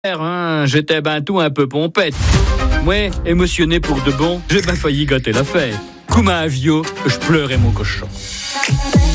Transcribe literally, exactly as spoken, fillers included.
Hein, j'étais ben tout un peu pompette. Ouais, émotionné pour de bon, j'ai ben failli gâter l'affaire. Comme un avion, je pleurais mon cochon.